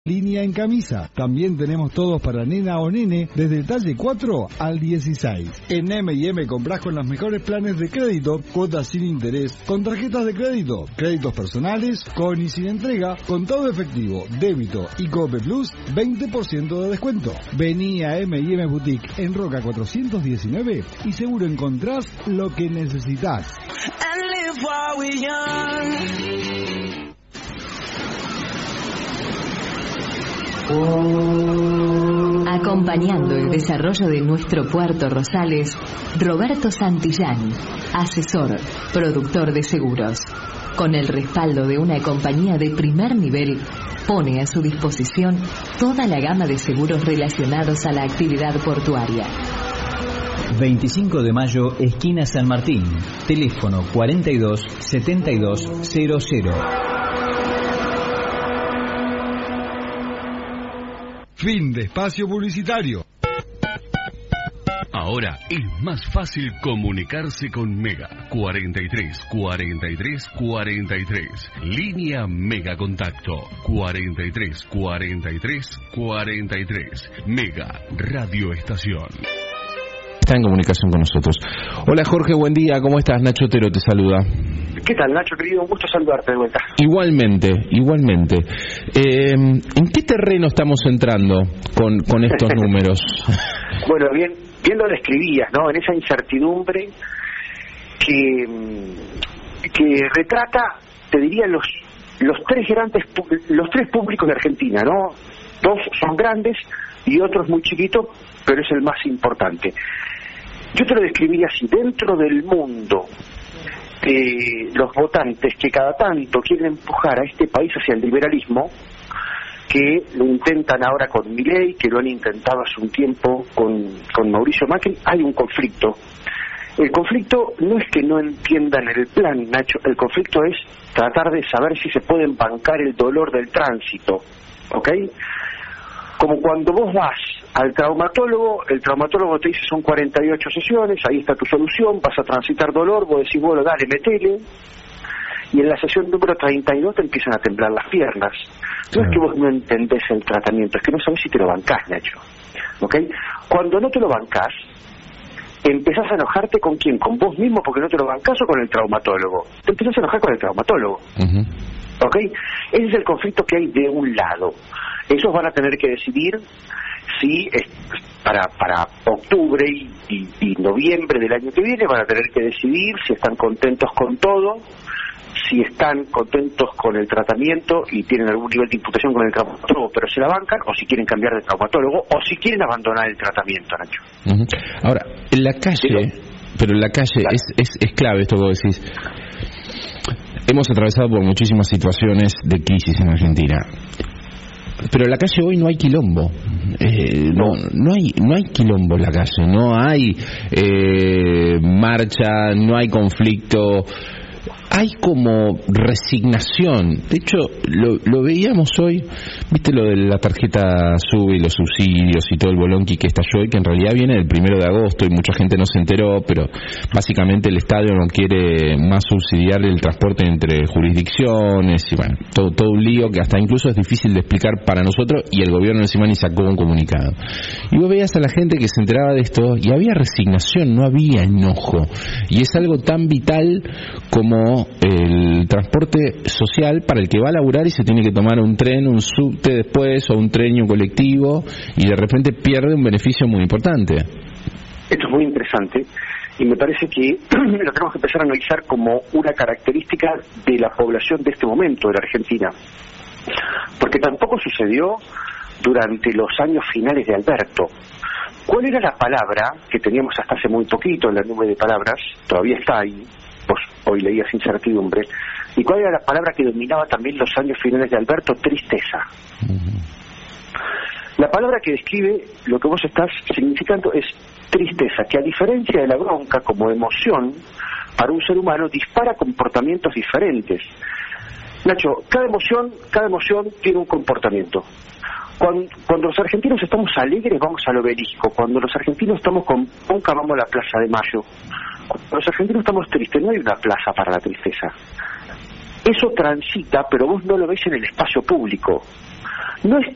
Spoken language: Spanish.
Línea en camisa. También tenemos todos para nena o nene, desde el talle 4 al 16. En M&M comprás con los mejores planes de crédito, cuotas sin interés, con tarjetas de crédito, créditos personales, con y sin entrega, con todo efectivo, débito y Cope Plus, 20% de descuento. Vení a M&M Boutique en Roca 419 y seguro encontrás lo que necesitas. Acompañando el desarrollo de nuestro Puerto Rosales, Roberto Santillán, asesor, productor de seguros. Con el respaldo de una compañía de primer nivel, pone a su disposición toda la gama de seguros relacionados a la actividad portuaria. 25 de mayo, esquina San Martín. Teléfono 42 72 00. Fin de espacio publicitario. Ahora es más fácil comunicarse con Mega. 43 43 43. Línea Mega Contacto. 43 43 43. Mega Radio Estación. Está en comunicación con nosotros. Hola Jorge, buen día. ¿Cómo estás? Nacho Otero te saluda. ¿Qué tal, Nacho, querido? Un gusto saludarte de vuelta. Igualmente. ¿En qué terreno estamos entrando con estos números? Bueno, bien lo describías, ¿no? En esa incertidumbre que retrata, te diría, los tres públicos de Argentina, ¿no? Dos son grandes y otro es muy chiquito, pero es el más importante. Yo te lo describiría así: dentro del mundo, los votantes que cada tanto quieren empujar a este país hacia el liberalismo, que lo intentan ahora con Milei, que lo han intentado hace un tiempo con Mauricio Macri, hay un conflicto. El conflicto no es que no entiendan el plan, Nacho, el conflicto es tratar de saber si se pueden bancar el dolor del tránsito, ¿ok? Como cuando vos vas al traumatólogo, el traumatólogo te dice son 48 sesiones, ahí está tu solución, vas a transitar dolor, vos decís, bueno, dale, metele, y en la sesión número 32 te empiezan a temblar las piernas. No es que vos no entendés el tratamiento, es que no sabés si te lo bancás, Nacho, ¿ok? Cuando no te lo bancás, empezás a enojarte ¿con quién? Con vos mismo porque no te lo bancás, o con el traumatólogo. Te empezás a enojar con el traumatólogo, ¿ok? Ese es el conflicto que hay de un lado. Ellos van a tener que decidir si para octubre y noviembre del año que viene van a tener que decidir si están contentos con todo, si están contentos con el tratamiento y tienen algún nivel de imputación con el traumatólogo, pero se la bancan, o si quieren cambiar de traumatólogo, o si quieren abandonar el tratamiento, Nacho. Ahora, en la calle, es clave esto que vos decís. Hemos atravesado por muchísimas situaciones de crisis en Argentina. Pero en la calle hoy no hay quilombo, no hay quilombo en la calle, no hay marcha, no hay conflicto, hay como resignación. De hecho, lo veíamos hoy, viste lo de la tarjeta SUBE y los subsidios y todo el bolonqui que estalló hoy, que en realidad viene del 1 de agosto y mucha gente no se enteró, pero básicamente el Estado no quiere más subsidiar el transporte entre jurisdicciones y bueno, todo un lío que hasta incluso es difícil de explicar para nosotros, y el gobierno encima ni sacó un comunicado. Y vos veías a la gente que se enteraba de esto y había resignación, no había enojo, y es algo tan vital como el transporte social para el que va a laburar y se tiene que tomar un tren, un subte después, o un tren y un colectivo, y de repente pierde un beneficio muy importante. Esto es muy interesante y me parece que lo tenemos que empezar a analizar como una característica de la población de este momento de la Argentina, porque tampoco sucedió durante los años finales de Alberto. ¿Cuál era la palabra que teníamos hasta hace muy poquito en la nube de palabras? Todavía está ahí. Vos hoy leías incertidumbre. ¿Y cuál era la palabra que dominaba también los años finales de Alberto? Tristeza. La palabra que describe lo que vos estás significando es tristeza, que a diferencia de la bronca como emoción, para un ser humano dispara comportamientos diferentes. Nacho, cada emoción tiene un comportamiento. Cuando los argentinos estamos alegres, vamos al obelisco. Cuando los argentinos estamos con bronca, vamos a la Plaza de Mayo. Cuando los argentinos estamos tristes, no hay una plaza para la tristeza. Eso transita, pero vos no lo ves en el espacio público. No es